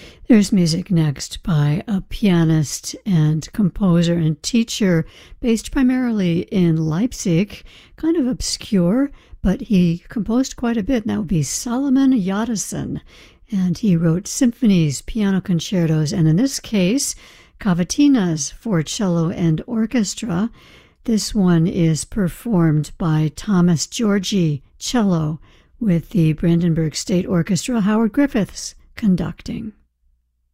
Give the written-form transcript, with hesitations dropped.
There's music next by a pianist and composer and teacher based primarily in Leipzig, kind of obscure, but he composed quite a bit. And that would be Solomon Yadasan. And he wrote symphonies, piano concertos, and in this case, cavatinas for cello and orchestra. This one is performed by Thomas Georgi, cello, with the Brandenburg State Orchestra, Howard Griffiths conducting.